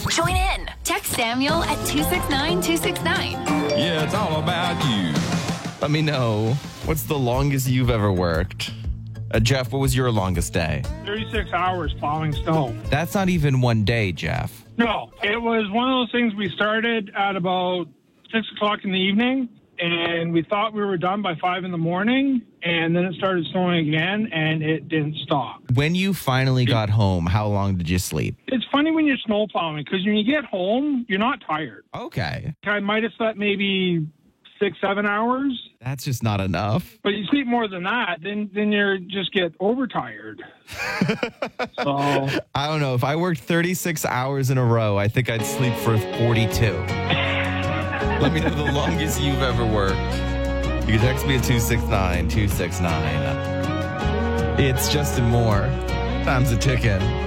Join in. Text Samuel at 269-269. Yeah, it's all about you. Let me know, what's the longest you've ever worked? Jeff, what was your longest day? 36 hours plowing snow. That's not even one day, Jeff. No, it was one of those things we started at about 6 o'clock in the evening, and we thought we were done by 5 in the morning, and then it started snowing again, and it didn't stop. When you finally got home, how long did you sleep? It's funny when you're snow plowing, because when you get home, you're not tired. Okay. I might have slept maybe 6-7 hours. That's just not enough. But you sleep more than that, then you just get overtired. So I don't know. If I worked 36 hours in a row, I think I'd sleep for 42. Let me know the longest you've ever worked. You can text me at 269-269. It's Justin Moore. Time's a ticking.